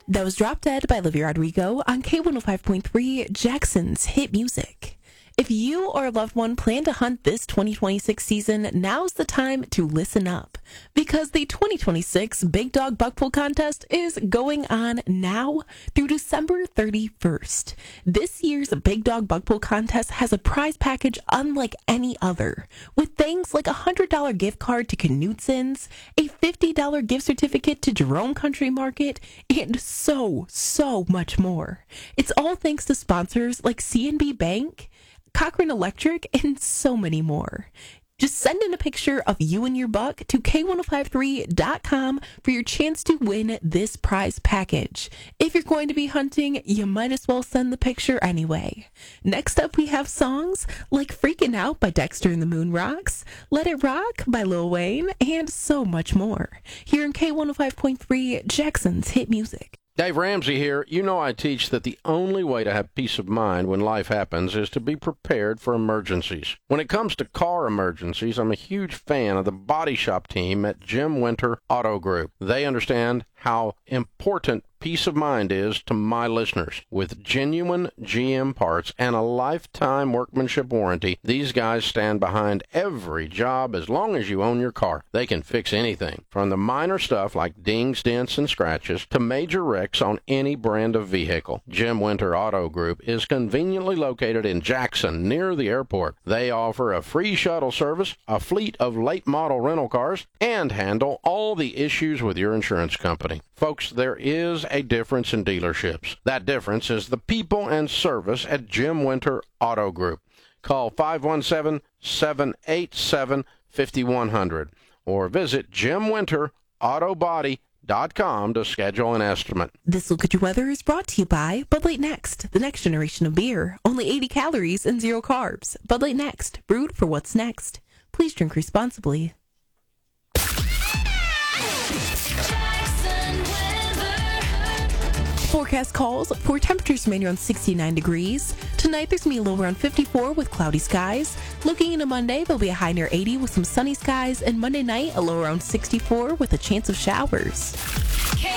That was Drop Dead by Olivia Rodrigo on K105.3, Jackson's Hit Music. If you or a loved one plan to hunt this 2026 season, now's the time to listen up. Because the 2026 Big Dog Buckpull Contest is going on now through December 31st. This year's Big Dog Buckpull Contest has a prize package unlike any other, with things like a $100 gift card to Knutson's, a $50 gift certificate to Jerome Country Market, and so much more. It's all thanks to sponsors like CNB Bank, Cochrane Electric, and so many more. Just send in a picture of you and your buck to K1053.com for your chance to win this prize package. If you're going to be hunting, you might as well send the picture anyway. Next up, we have songs like Freaking Out by Dexter and the Moon Rocks, Let It Rock by Lil Wayne, and so much more. Here in K105.3, Jackson's Hit Music. Dave Ramsey here. You know I teach that the only way to have peace of mind when life happens is to be prepared for emergencies. When it comes to car emergencies, I'm a huge fan of the body shop team at Jim Winter Auto Group. They understand how important peace of mind is to my listeners. With genuine GM parts and a lifetime workmanship warranty, these guys stand behind every job as long as you own your car. They can fix anything, from the minor stuff like dings, dents, and scratches to major wrecks on any brand of vehicle. Jim Winter Auto Group is conveniently located in Jackson, near the airport. They offer a free shuttle service, a fleet of late model rental cars, and handle all the issues with your insurance company. Folks, there is a difference in dealerships. That difference is the people and service at Jim Winter Auto Group. Call 517-787-5100 or visit JimWinterAutobody.com to schedule an estimate. This Look at Your Weather is brought to you by Bud Light Next, the next generation of beer. Only 80 calories and 0 carbs. Bud Light Next, brewed for what's next. Please drink responsibly. Forecast calls for temperatures remaining around 69 degrees. Tonight there's going to be a low around 54 with cloudy skies. Looking into Monday, there'll be a high near 80 with some sunny skies. And Monday night, a low around 64 with a chance of showers.